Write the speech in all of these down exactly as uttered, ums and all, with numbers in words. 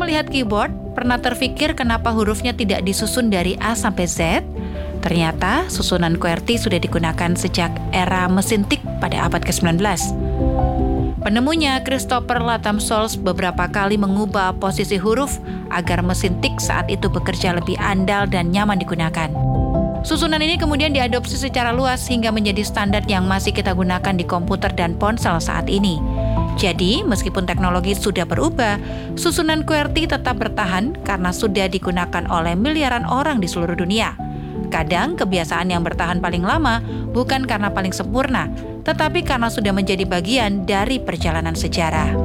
melihat keyboard, pernah terfikir kenapa hurufnya tidak disusun dari A sampai Z? Ternyata susunan QWERTY sudah digunakan sejak era mesin tik pada abad ke sembilan belas. Penemunya, Christopher Latham Scholes, beberapa kali mengubah posisi huruf agar mesin tik saat itu bekerja lebih andal dan nyaman digunakan. Susunan ini kemudian diadopsi secara luas hingga menjadi standar yang masih kita gunakan di komputer dan ponsel saat ini. Jadi, meskipun teknologi sudah berubah, susunan QWERTY tetap bertahan karena sudah digunakan oleh miliaran orang di seluruh dunia. Kadang, kebiasaan yang bertahan paling lama bukan karena paling sempurna, tetapi karena sudah menjadi bagian dari perjalanan sejarah.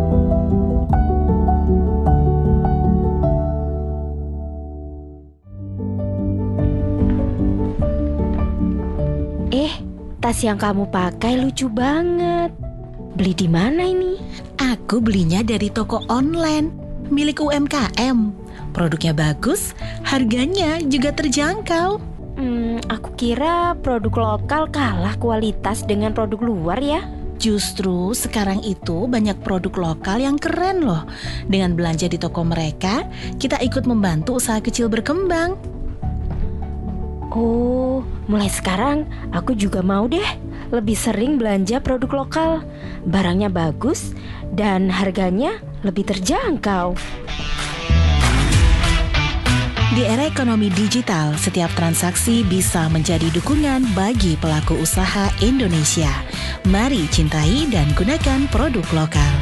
Eh, tas yang kamu pakai lucu banget. Beli di mana ini? Aku belinya dari toko online milik U M K M. Produknya bagus, harganya juga terjangkau. Hmm, aku kira produk lokal kalah kualitas dengan produk luar ya. Justru sekarang itu banyak produk lokal yang keren loh. Dengan belanja di toko mereka, kita ikut membantu usaha kecil berkembang. Oh, mulai sekarang aku juga mau deh lebih sering belanja produk lokal. Barangnya bagus dan harganya lebih terjangkau. Di era ekonomi digital, setiap transaksi bisa menjadi dukungan bagi pelaku usaha Indonesia. Mari cintai dan gunakan produk lokal.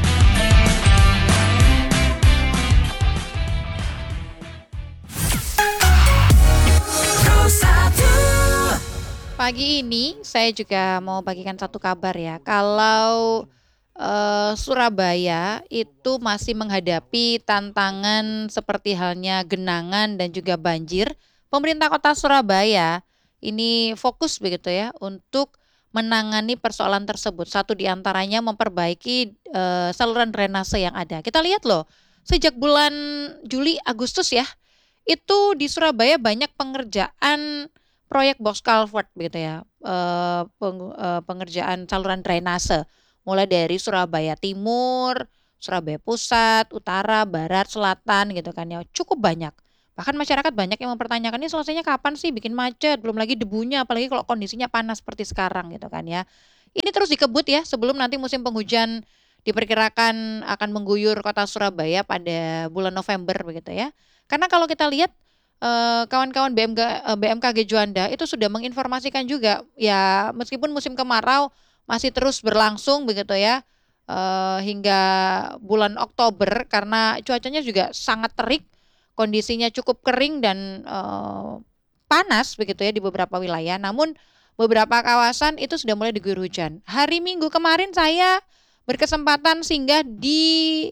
Pagi ini saya juga mau bagikan satu kabar ya. Kalau uh, Surabaya itu masih menghadapi tantangan seperti halnya genangan dan juga banjir, pemerintah kota Surabaya ini fokus begitu ya untuk menangani persoalan tersebut. Satu di antaranya memperbaiki uh, saluran drainase yang ada. Kita lihat loh, sejak bulan Juli Agustus ya, itu di Surabaya banyak pengerjaan proyek box culvert begitu ya, eh, peng- eh, pengerjaan saluran drainase mulai dari Surabaya Timur, Surabaya Pusat, Utara, Barat, Selatan gitu kan ya, cukup banyak. Bahkan masyarakat banyak yang mempertanyakan ini selesainya kapan sih, bikin macet, belum lagi debunya, apalagi kalau kondisinya panas seperti sekarang gitu kan ya. Ini terus dikebut ya sebelum nanti musim penghujan diperkirakan akan mengguyur kota Surabaya pada bulan November begitu ya. Karena kalau kita lihat eh, kawan-kawan B M K, eh, B M K G Juanda itu sudah menginformasikan juga ya, meskipun musim kemarau masih terus berlangsung begitu ya, eh, hingga bulan Oktober karena cuacanya juga sangat terik, kondisinya cukup kering dan eh, panas begitu ya di beberapa wilayah. Namun beberapa kawasan itu sudah mulai diguyur hujan. Hari Minggu kemarin saya berkesempatan singgah di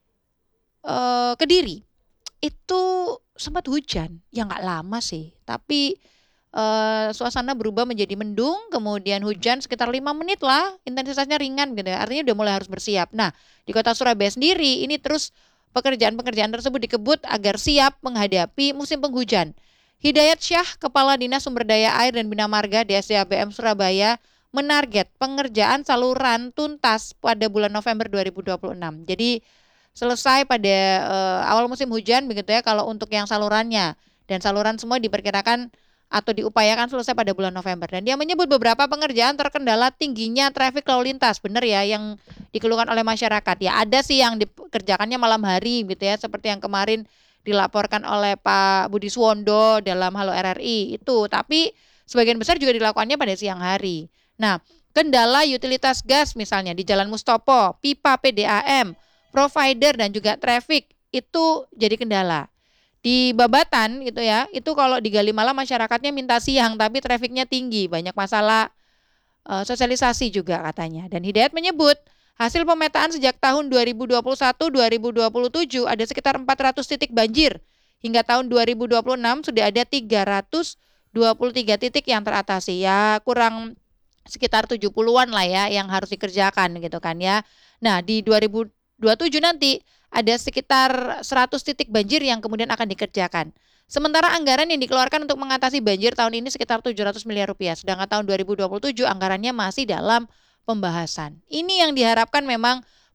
eh, Kediri, itu sempat hujan, ya nggak lama sih, tapi eh, suasana berubah menjadi mendung, kemudian hujan sekitar lima menit lah, intensitasnya ringan gitu ya, artinya udah mulai harus bersiap. Nah, di kota Surabaya sendiri, ini terus pekerjaan-pekerjaan tersebut dikebut agar siap menghadapi musim penghujan. Hidayat Syah, Kepala Dinas Sumber Daya Air dan Bina Marga D S D A P M Surabaya, menarget pengerjaan saluran tuntas pada bulan November dua ribu dua puluh enam. Jadi selesai pada eh, awal musim hujan begitu ya kalau untuk yang salurannya, dan saluran semua diperkirakan atau diupayakan selesai pada bulan November. Dan dia menyebut beberapa pengerjaan terkendala tingginya trafik lalu lintas, benar ya yang dikeluhkan oleh masyarakat. Ya ada sih yang dikerjakannya malam hari gitu ya, seperti yang kemarin dilaporkan oleh Pak Budi Suwondo dalam Halo R R I itu, tapi sebagian besar juga dilakukannya pada siang hari. Nah, kendala utilitas gas misalnya di Jalan Mustopo, pipa P D A M, provider dan juga traffic itu jadi kendala. Di Babatan gitu ya, itu kalau digali malam masyarakatnya minta siang tapi trafiknya tinggi, banyak masalah eh, sosialisasi juga katanya. Dan Hidayat menyebut hasil pemetaan sejak tahun dua ribu dua puluh satu sampai dua ribu dua puluh tujuh ada sekitar empat ratus titik banjir. Hingga tahun dua ribu dua puluh enam sudah ada tiga ratus dua puluh tiga titik yang teratasi. Ya kurang sekitar tujuh puluhan lah ya yang harus dikerjakan gitu kan ya. Nah, di dua ribu dua puluh tujuh nanti ada sekitar seratus titik banjir yang kemudian akan dikerjakan. Sementara anggaran yang dikeluarkan untuk mengatasi banjir tahun ini sekitar tujuh ratus miliar rupiah. Sedangkan tahun dua ribu dua puluh tujuh anggarannya masih dalam pembahasan. Ini yang diharapkan memang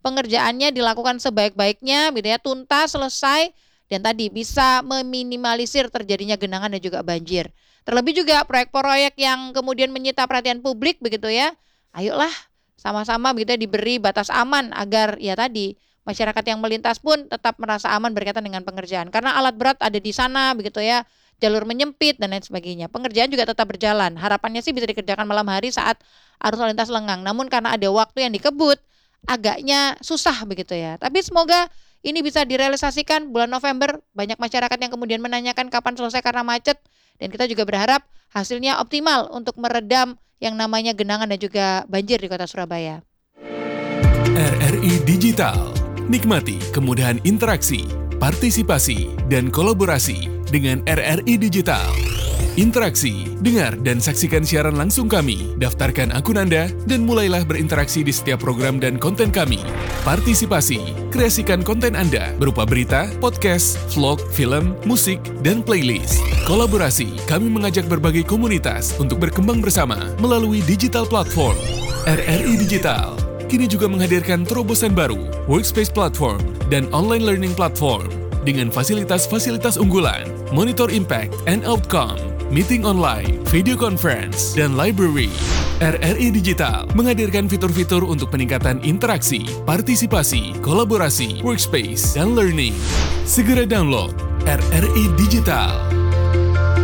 pengerjaannya dilakukan sebaik-baiknya, gitu ya, tuntas, selesai, dan tadi bisa meminimalisir terjadinya genangan dan juga banjir. Terlebih juga proyek-proyek yang kemudian menyita perhatian publik begitu ya, ayolah sama-sama begitu ya diberi batas aman agar ya tadi masyarakat yang melintas pun tetap merasa aman berkaitan dengan pengerjaan. Karena alat berat ada di sana begitu ya, jalur menyempit dan lain sebagainya. Pengerjaan juga tetap berjalan. Harapannya sih bisa dikerjakan malam hari saat arus lalu lintas lengang. Namun karena ada waktu yang dikebut, agaknya susah begitu ya. Tapi semoga ini bisa direalisasikan bulan November. Banyak masyarakat yang kemudian menanyakan kapan selesai karena macet. Dan kita juga berharap hasilnya optimal untuk meredam yang namanya genangan dan juga banjir di Kota Surabaya. R R I Digital. Nikmati kemudahan interaksi, partisipasi, dan kolaborasi dengan R R I Digital. Interaksi, dengar dan saksikan siaran langsung kami, daftarkan akun Anda, dan mulailah berinteraksi di setiap program dan konten kami. Partisipasi, kreasikan konten Anda berupa berita, podcast, vlog, film, musik, dan playlist. Kolaborasi, kami mengajak berbagai komunitas untuk berkembang bersama melalui digital platform. R R I Digital kini juga menghadirkan terobosan baru, workspace platform, dan online learning platform dengan fasilitas-fasilitas unggulan, monitor impact and outcome, meeting online, video conference, dan library. R R I Digital menghadirkan fitur-fitur untuk peningkatan interaksi, partisipasi, kolaborasi, workspace, dan learning. Segera download R R I Digital.